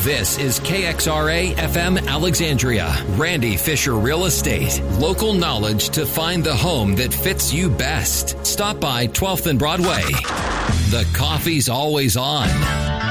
This is KXRA FM Alexandria. Randy Fisher Real Estate. Local knowledge to find the home that fits you best. Stop by 12th and Broadway. The coffee's always on.